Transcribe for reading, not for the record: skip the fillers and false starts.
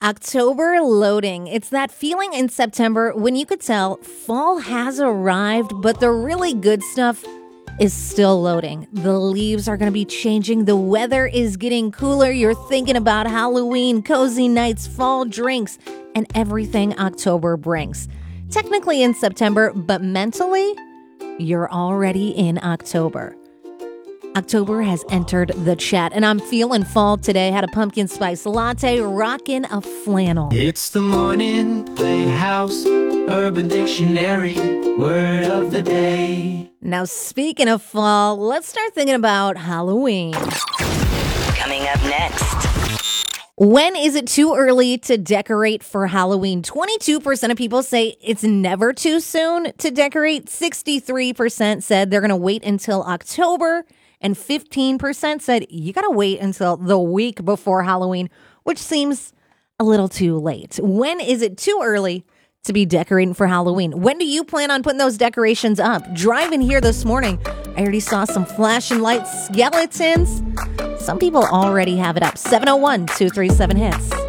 October loading. It's that feeling in September when you could tell fall has arrived, but the really good stuff is still loading. The leaves are going to be changing. The weather is getting cooler. You're thinking about Halloween, cozy nights, fall drinks, and everything October brings. Technically in September, but mentally, you're already in October. October has entered the chat, and I'm feeling fall today. Had a pumpkin spice latte, rocking a flannel. It's the Morning Playhouse, Urban Dictionary, word of the day. Now, speaking of fall, let's start thinking about Halloween. Coming up next. When is it too early to decorate for Halloween? 22% of people say it's never too soon to decorate. 63% said they're going to wait until October. And 15% said you got to wait until the week before Halloween, which seems a little too late. When is it too early to be decorating for Halloween? When do you plan on putting those decorations up? Driving here this morning, I already saw some flashing light skeletons. Some people already have it up. 701-237-HITS.